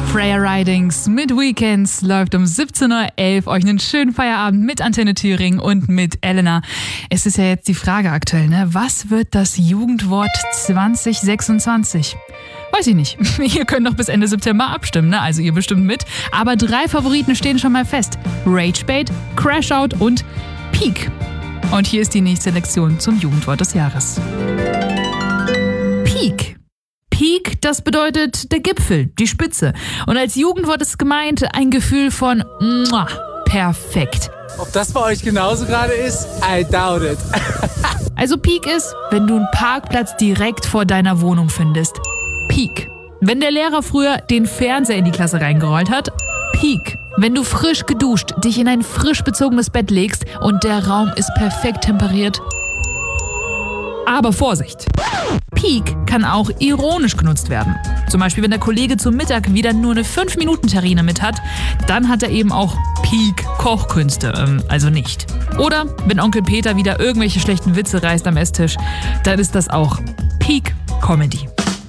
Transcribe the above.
Freya Ridings mit Weekends läuft um 17.11 Uhr. Euch einen schönen Feierabend mit Antenne Thüringen und mit Elena. Es ist ja jetzt die Frage aktuell, ne? Was wird das Jugendwort 2026? Weiß ich nicht. Ihr könnt noch bis Ende September abstimmen, ne? Also ihr bestimmt mit. Aber 3 Favoriten stehen schon mal fest. Ragebait, Crashout und Peak. Und hier ist die nächste Lektion zum Jugendwort des Jahres. Peak. Peak, das bedeutet der Gipfel, die Spitze. Und als Jugendwort ist gemeint ein Gefühl von perfekt. Ob das bei euch genauso gerade ist? I doubt it. Also Peak ist, wenn du einen Parkplatz direkt vor deiner Wohnung findest. Peak. Wenn der Lehrer früher den Fernseher in die Klasse reingerollt hat. Peak. Wenn du frisch geduscht dich in ein frisch bezogenes Bett legst und der Raum ist perfekt temperiert. Aber Vorsicht! Peak kann auch ironisch genutzt werden. Zum Beispiel, wenn der Kollege zum Mittag wieder nur eine 5-Minuten-Terrine mit hat, dann hat er eben auch Peak-Kochkünste, also nicht. Oder wenn Onkel Peter wieder irgendwelche schlechten Witze reißt am Esstisch, dann ist das auch Peak-Comedy.